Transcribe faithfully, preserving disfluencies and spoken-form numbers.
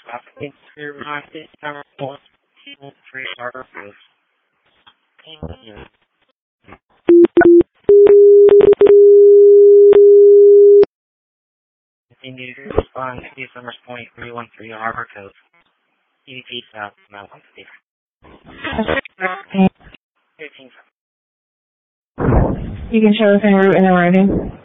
It's your market number four, three Harbor Coast. Thank you. Continue to respond to Summers Point three one three Harbor Coast. E D P South, Mountain State. You can show us en route and arriving.